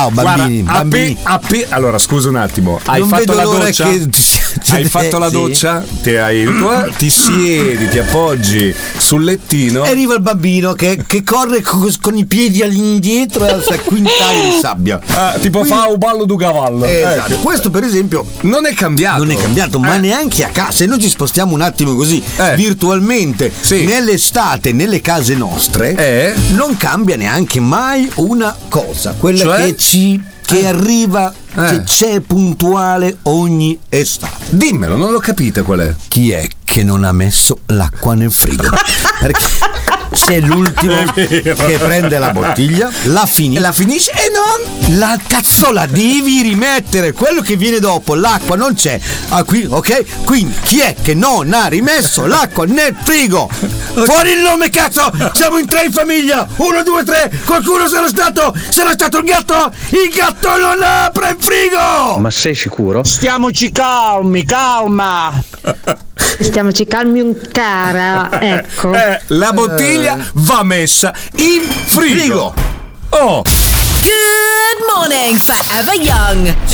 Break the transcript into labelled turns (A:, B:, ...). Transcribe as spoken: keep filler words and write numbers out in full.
A: Oh, bambini,
B: Guarda,
A: bambini.
B: Appi, appi, allora scusa un attimo, hai
A: Non
B: fatto
A: vedo
B: la
A: l'ora
B: doccia?
A: che-
B: Hai fatto la
A: Sì.
B: doccia? Ti, hai, ti siedi, ti appoggi sul lettino.
A: E arriva il bambino che, che corre co- con i piedi all'indietro e alza quintali di sabbia.
B: Ah, tipo
A: Quindi-
B: fa un ballo du cavallo.
A: Esatto.
B: Ecco.
A: Questo per esempio
B: Non è cambiato.
A: non è cambiato, ma
B: Eh.
A: neanche a casa. Se noi ci spostiamo un attimo così
B: Eh.
A: virtualmente
B: Sì.
A: nell'estate, nelle case nostre,
B: Eh.
A: non cambia neanche mai una cosa. Quella
B: Cioè?
A: che ci che arriva,
B: Eh.
A: che c'è puntuale ogni estate.
B: Dimmelo, non l'ho capito qual è.
A: Chi è che non ha messo l'acqua nel frigo? Perché c'è l'ultimo che prende la bottiglia, la, fini- la finisce e non la cazzo la devi rimettere. Quello che viene dopo, l'acqua non c'è. Ah, qui, ok? Quindi chi è che non ha rimesso l'acqua nel frigo? Fuori il nome, cazzo! Siamo in tre in famiglia! Uno, due, tre! Qualcuno sarà stato! Sarà stato il gatto! Il gatto non apre il frigo!
C: Ma sei sicuro?
D: Stiamoci calmi, calma.
E: Stiamoci calmi un cara, ecco.
B: Eh, la bottiglia va messa in frigo.
A: Frigo!
B: Oh!
F: Good morning, Forever Young.